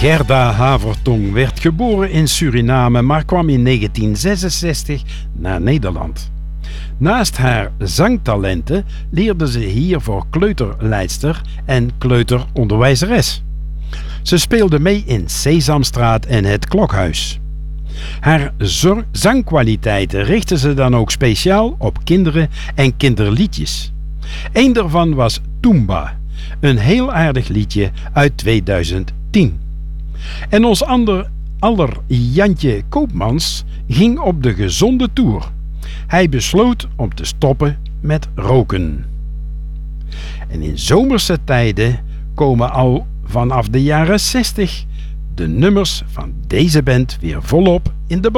Gerda Havertong werd geboren in Suriname, maar kwam in 1966 naar Nederland. Naast haar zangtalenten leerde ze hier voor kleuterleidster en kleuteronderwijzeres. Ze speelde mee in Sesamstraat en Het Klokhuis. Haar zangkwaliteiten richtte ze dan ook speciaal op kinderen en kinderliedjes. Eén daarvan was Toomba, een heel aardig liedje uit 2010. En ons aller Jantje Koopmans ging op de gezonde toer. Hij besloot om te stoppen met roken. En in zomerse tijden komen al vanaf de jaren 60 de nummers van deze band weer volop in de